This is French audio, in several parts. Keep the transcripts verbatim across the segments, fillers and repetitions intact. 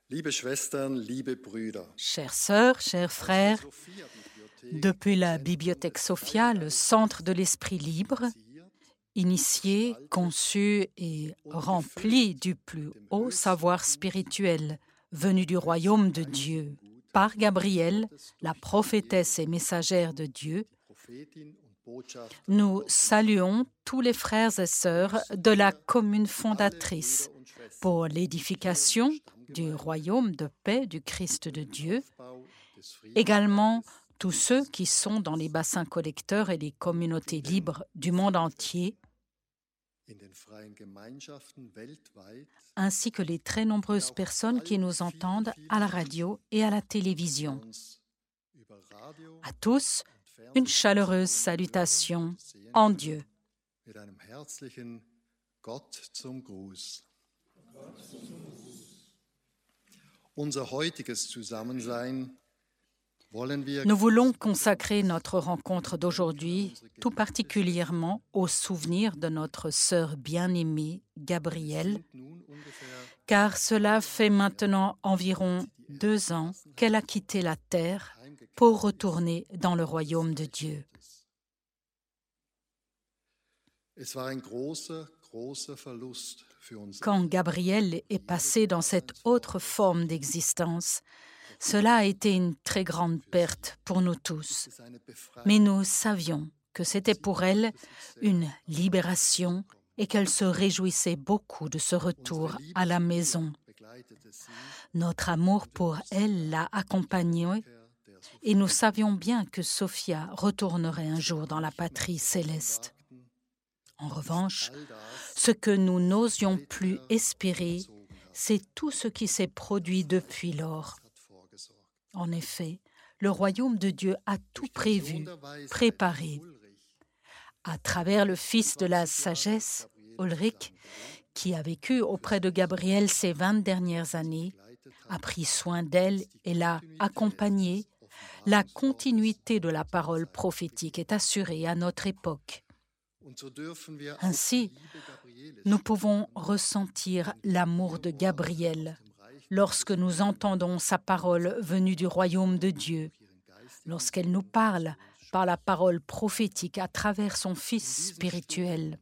Liebe Schwestern, liebe Brüder. Chères sœurs, chers frères, depuis la Bibliothèque Sophia, le centre de l'esprit libre, initié, conçu et rempli du plus haut savoir spirituel venu du royaume de Dieu, par Gabrielle, la prophétesse et messagère de Dieu, nous saluons tous les frères et sœurs de la commune fondatrice pour l'édification du royaume de paix du Christ de Dieu, également tous ceux qui sont dans les bassins collecteurs et les communautés libres du monde entier, ainsi que les très nombreuses personnes qui nous entendent à la radio et à la télévision. À tous, une chaleureuse salutation en Dieu. Nous voulons consacrer notre rencontre d'aujourd'hui tout particulièrement au souvenir de notre sœur bien-aimée, Gabrielle, car cela fait maintenant environ deux ans qu'elle a quitté la terre pour retourner dans le royaume de Dieu. Quand Gabrielle est passée dans cette autre forme d'existence, cela a été une très grande perte pour nous tous. Mais nous savions que c'était pour elle une libération et qu'elle se réjouissait beaucoup de ce retour à la maison. Notre amour pour elle l'a accompagnée et nous savions bien que Sophia retournerait un jour dans la patrie céleste. En revanche, ce que nous n'osions plus espérer, c'est tout ce qui s'est produit depuis lors. En effet, le royaume de Dieu a tout prévu, préparé. À travers le fils de la sagesse, Ulrich, qui a vécu auprès de Gabrielle ces vingt dernières années, a pris soin d'elle et l'a accompagnée, la continuité de la parole prophétique est assurée à notre époque. Ainsi, nous pouvons ressentir l'amour de Gabrielle lorsque nous entendons sa parole venue du royaume de Dieu, lorsqu'elle nous parle par la parole prophétique à travers son Fils spirituel.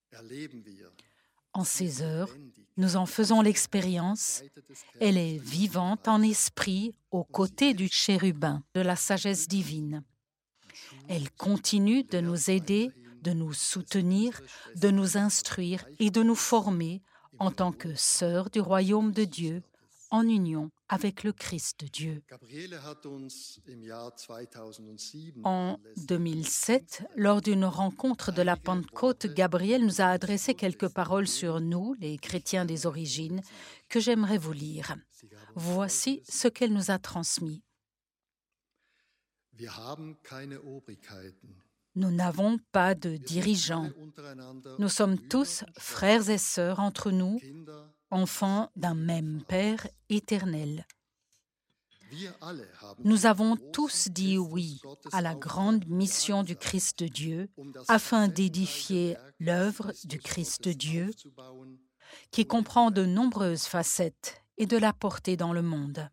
En ces heures, nous en faisons l'expérience. Elle est vivante en esprit aux côtés du chérubin de la sagesse divine. Elle continue de nous aider, de nous soutenir, de nous instruire et de nous former en tant que sœurs du royaume de Dieu, en union avec le Christ de Dieu. En deux mille sept, lors d'une rencontre de la Pentecôte, Gabrielle nous a adressé quelques paroles sur nous, les chrétiens des origines, que j'aimerais vous lire. Voici ce qu'elle nous a transmis. Nous n'avons pas de dirigeants. Nous sommes tous frères et sœurs entre nous, enfants d'un même Père éternel. Nous avons tous dit oui à la grande mission du Christ de Dieu afin d'édifier l'œuvre du Christ de Dieu qui comprend de nombreuses facettes et de la porter dans le monde.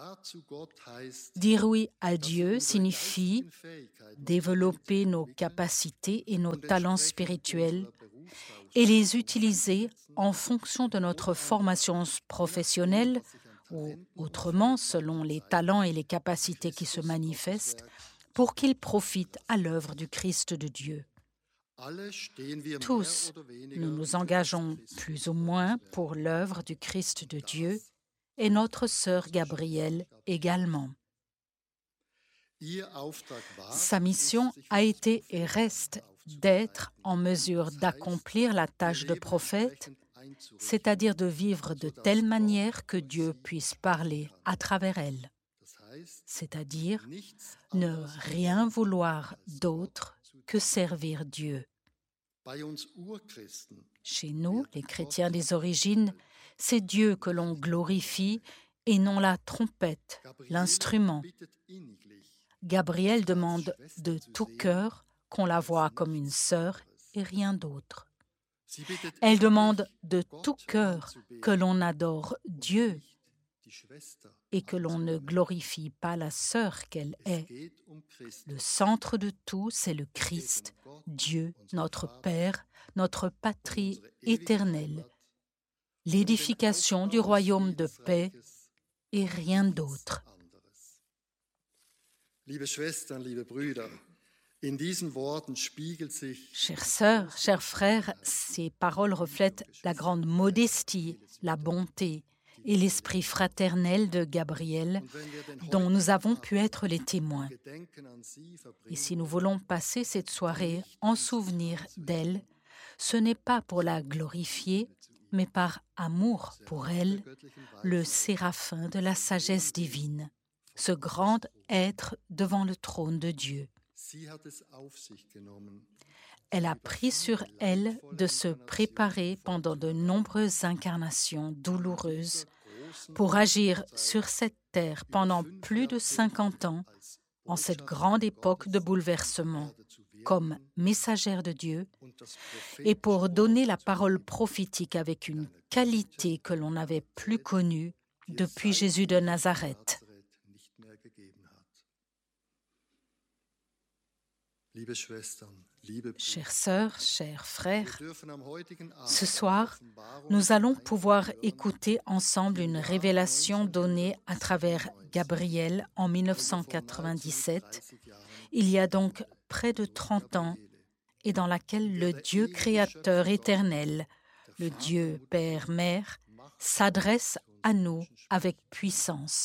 Dire oui à Dieu signifie développer nos capacités et nos talents spirituels et les utiliser en fonction de notre formation professionnelle ou autrement selon les talents et les capacités qui se manifestent pour qu'ils profitent à l'œuvre du Christ de Dieu. Tous, nous nous engageons plus ou moins pour l'œuvre du Christ de Dieu et notre sœur Gabrielle également. Sa mission a été et reste d'être en mesure d'accomplir la tâche de prophète, c'est-à-dire de vivre de telle manière que Dieu puisse parler à travers elle, c'est-à-dire ne rien vouloir d'autre que servir Dieu. Chez nous, les chrétiens des origines, c'est Dieu que l'on glorifie et non la trompette, l'instrument. Gabrielle demande de tout cœur qu'on la voie comme une sœur et rien d'autre. Elle demande de tout cœur que l'on adore Dieu et que l'on ne glorifie pas la sœur qu'elle est. Le centre de tout, c'est le Christ, Dieu, notre Père, notre patrie éternelle, l'édification du royaume de paix et rien d'autre. Chères sœurs, chers frères, ces paroles reflètent la grande modestie, la bonté et l'esprit fraternel de Gabriel, dont nous avons pu être les témoins. Et si nous voulons passer cette soirée en souvenir d'elle, ce n'est pas pour la glorifier, mais par amour pour elle, le séraphin de la sagesse divine, ce grand être devant le trône de Dieu. Elle a pris sur elle de se préparer pendant de nombreuses incarnations douloureuses pour agir sur cette terre pendant plus de cinquante ans, en cette grande époque de bouleversement, comme messagère de Dieu, et pour donner la parole prophétique avec une qualité que l'on n'avait plus connue depuis Jésus de Nazareth. Chères sœurs, chers frères, ce soir, nous allons pouvoir écouter ensemble une révélation donnée à travers Gabriel en mille neuf cent quatre-vingt-dix-sept, il y a donc près de trente ans, et dans laquelle le Dieu créateur éternel, le Dieu Père-Mère, s'adresse à nous avec puissance.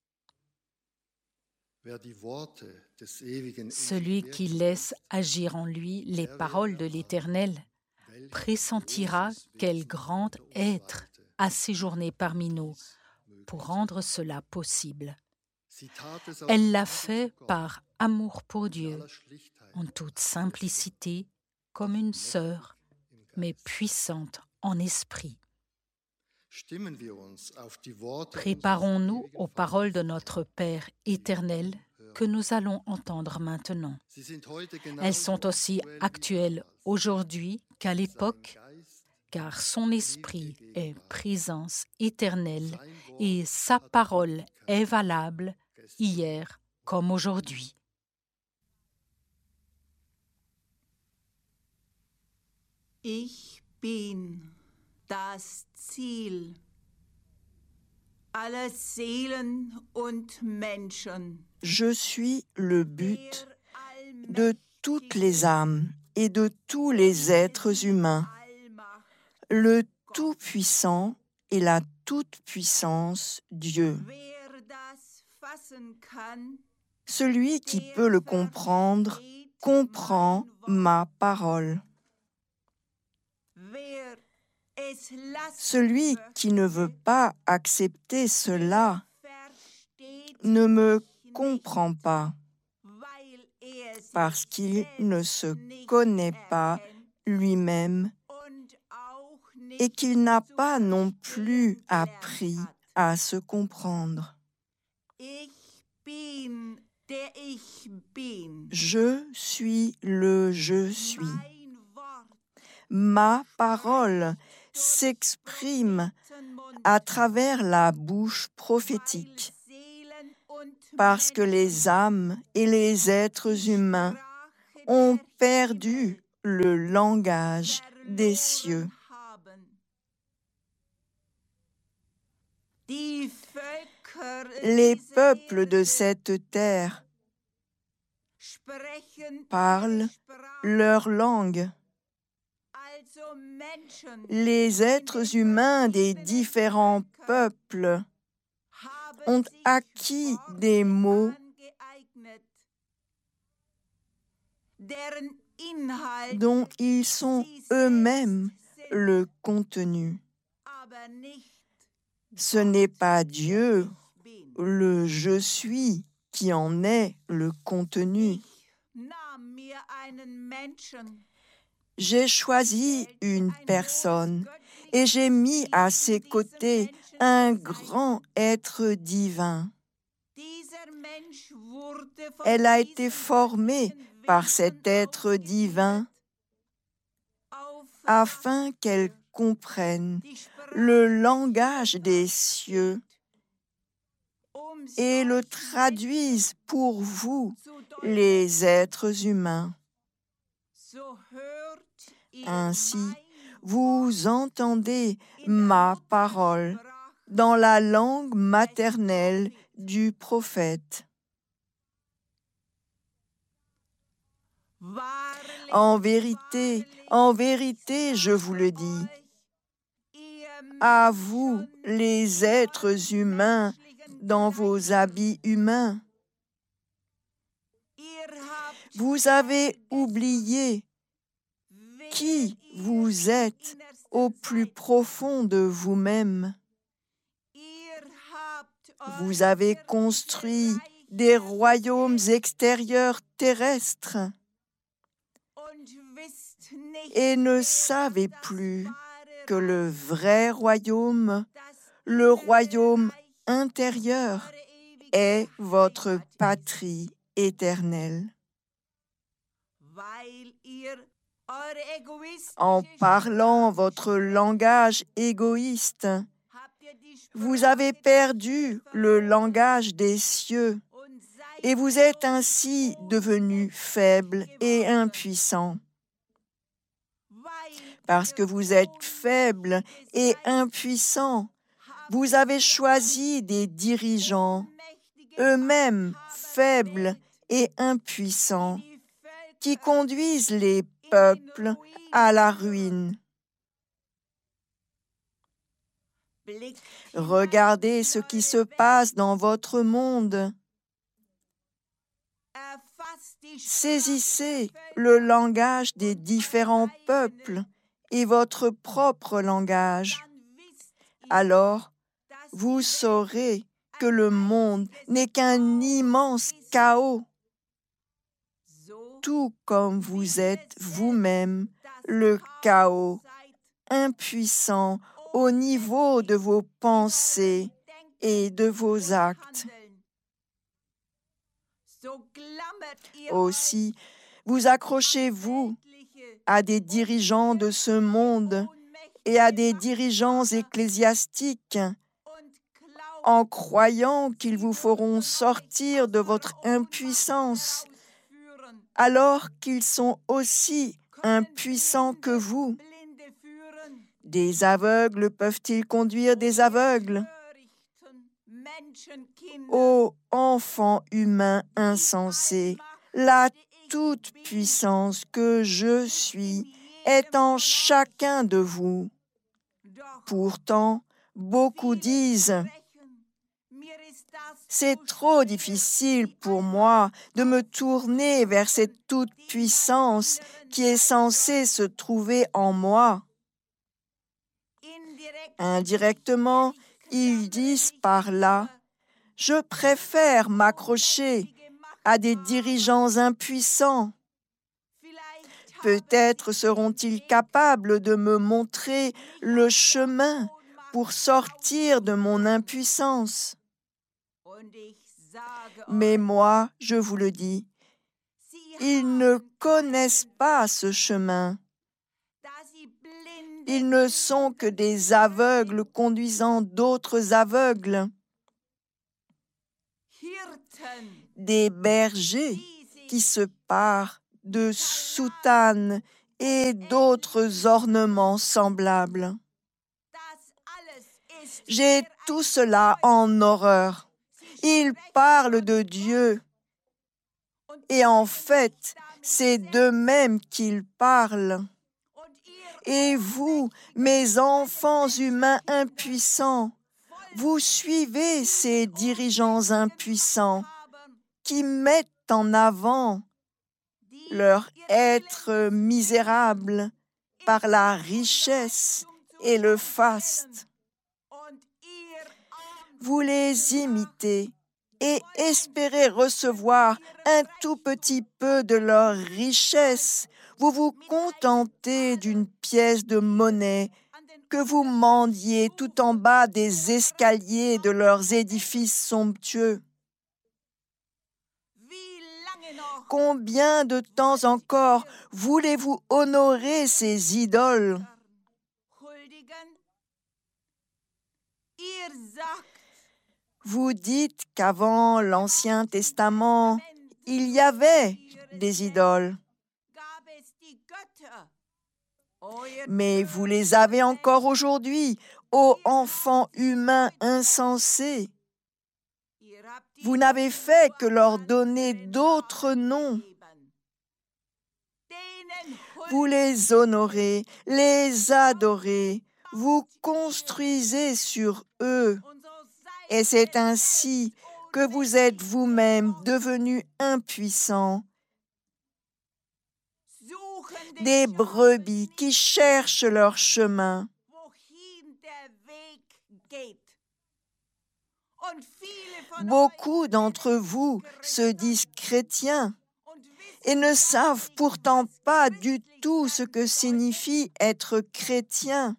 Celui qui laisse agir en lui les paroles de l'Éternel pressentira quel grand être a séjourné parmi nous pour rendre cela possible. Elle l'a fait par amour pour Dieu, en toute simplicité, comme une sœur, mais puissante en esprit. Préparons-nous aux paroles de notre Père éternel que nous allons entendre maintenant. Elles sont aussi actuelles aujourd'hui qu'à l'époque, car son esprit est présence éternelle et sa parole est valable hier comme aujourd'hui. Ich bin das Ziel aller Seelen und Menschen. Je suis le but de toutes les âmes et de tous les êtres humains, le Tout-Puissant et la Toute-Puissance Dieu. Celui qui peut le comprendre comprend ma parole. Celui qui ne veut pas accepter cela ne me comprend pas, parce qu'il ne se connaît pas lui-même et qu'il n'a pas non plus appris à se comprendre. Je suis le je suis. Ma parole s'exprime à travers la bouche prophétique, parce que les âmes et les êtres humains ont perdu le langage des cieux. Les peuples de cette terre parlent leur langue. Les êtres humains des différents peuples ont acquis des mots dont ils sont eux-mêmes le contenu. Ce n'est pas Dieu, le je suis, qui en est le contenu. J'ai choisi une personne et j'ai mis à ses côtés un grand être divin. Elle a été formée par cet être divin afin qu'elle comprenne le langage des cieux et le traduisent pour vous, les êtres humains. Ainsi, vous entendez ma parole dans la langue maternelle du prophète. En vérité, en vérité, je vous le dis, à vous, les êtres humains, dans vos habits humains, vous avez oublié qui vous êtes au plus profond de vous-même. Vous avez construit des royaumes extérieurs terrestres et ne savez plus que le vrai royaume, le royaume intérieur, est votre patrie éternelle. En parlant votre langage égoïste, vous avez perdu le langage des cieux et vous êtes ainsi devenu faible et impuissant. Parce que vous êtes faible et impuissant, vous avez choisi des dirigeants, eux-mêmes faibles et impuissants, qui conduisent les peuples à la ruine. Regardez ce qui se passe dans votre monde. Saisissez le langage des différents peuples et votre propre langage. Alors, vous saurez que le monde n'est qu'un immense chaos, tout comme vous êtes vous-même le chaos, impuissant au niveau de vos pensées et de vos actes. Aussi, vous accrochez-vous à des dirigeants de ce monde et à des dirigeants ecclésiastiques en croyant qu'ils vous feront sortir de votre impuissance, alors qu'ils sont aussi impuissants que vous. Des aveugles peuvent-ils conduire des aveugles? Ô enfants humains insensés, la toute-puissance que je suis est en chacun de vous. Pourtant, beaucoup disent « C'est trop difficile pour moi de me tourner vers cette toute-puissance qui est censée se trouver en moi. » Indirectement, ils disent par là « Je préfère m'accrocher à des dirigeants impuissants. Peut-être seront-ils capables de me montrer le chemin pour sortir de mon impuissance. Mais moi, je vous le dis, ils ne connaissent pas ce chemin. Ils ne sont que des aveugles conduisant d'autres aveugles, des bergers qui se parent de soutanes et d'autres ornements semblables. J'ai tout cela en horreur. Ils parlent de Dieu. Et en fait, c'est d'eux-mêmes qu'ils parlent. Et vous, mes enfants humains impuissants, vous suivez ces dirigeants impuissants qui mettent en avant leur être misérable par la richesse et le faste. Vous les imitez et espérez recevoir un tout petit peu de leur richesse. Vous vous contentez d'une pièce de monnaie que vous mendiez tout en bas des escaliers de leurs édifices somptueux. Combien de temps encore voulez-vous honorer ces idoles? Vous dites qu'avant l'Ancien Testament, il y avait des idoles, mais vous les avez encore aujourd'hui, ô enfants humains insensés. Vous n'avez fait que leur donner d'autres noms. Vous les honorez, les adorez, vous construisez sur eux. Et c'est ainsi que vous êtes vous-même devenus impuissants. Des brebis qui cherchent leur chemin. Beaucoup d'entre vous se disent chrétiens et ne savent pourtant pas du tout ce que signifie être chrétien.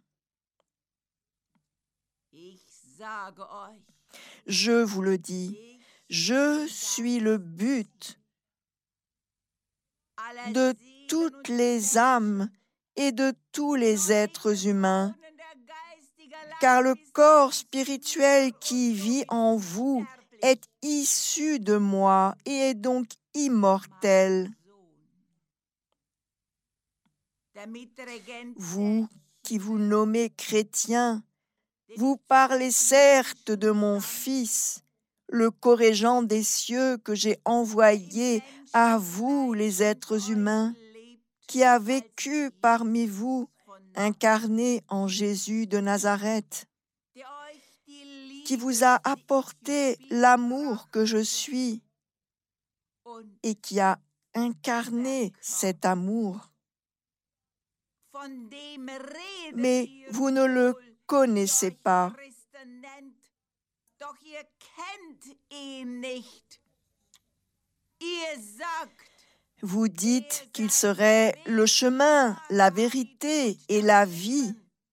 Je vous le dis, je suis le but de toutes les âmes et de tous les êtres humains, car le corps spirituel qui vit en vous est issu de moi et est donc immortel. Vous qui vous nommez chrétiens, vous parlez certes de mon Fils, le corrigant des cieux que j'ai envoyé à vous, les êtres humains, qui a vécu parmi vous, incarné en Jésus de Nazareth, qui vous a apporté l'amour que je suis et qui a incarné cet amour. Mais vous ne le connaissez pas. Vous dites qu'il serait le chemin, la vérité et la vie.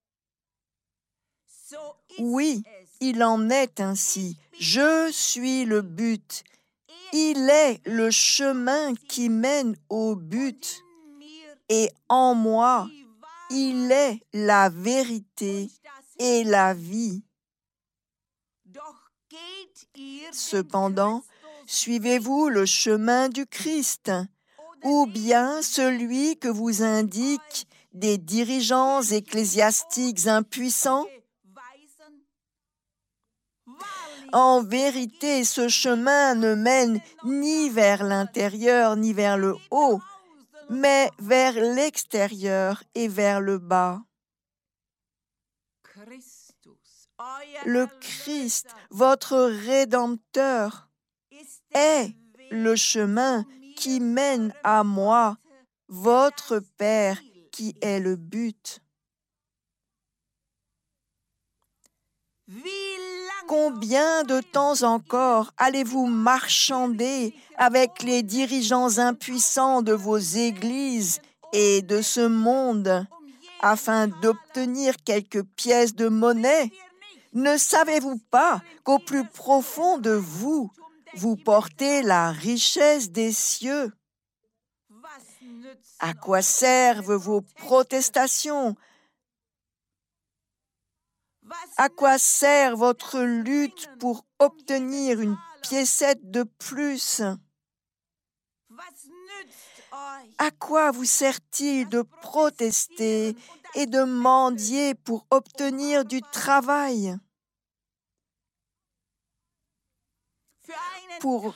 Oui, il en est ainsi. Je suis le but. Il est le chemin qui mène au but. Et en moi, il est la vérité et la vie. Cependant, suivez-vous le chemin du Christ, ou bien celui que vous indiquent des dirigeants ecclésiastiques impuissants? En vérité, ce chemin ne mène ni vers l'intérieur ni vers le haut, mais vers l'extérieur et vers le bas. Le Christ, votre Rédempteur, est le chemin qui mène à moi, votre Père, qui est le but. Combien de temps encore allez-vous marchander avec les dirigeants impuissants de vos églises et de ce monde afin d'obtenir quelques pièces de monnaie? Ne savez-vous pas qu'au plus profond de vous, vous portez la richesse des cieux? À quoi servent vos protestations? À quoi sert votre lutte pour obtenir une piécette de plus? À quoi vous sert-il de protester et de mendier pour obtenir du travail? Pour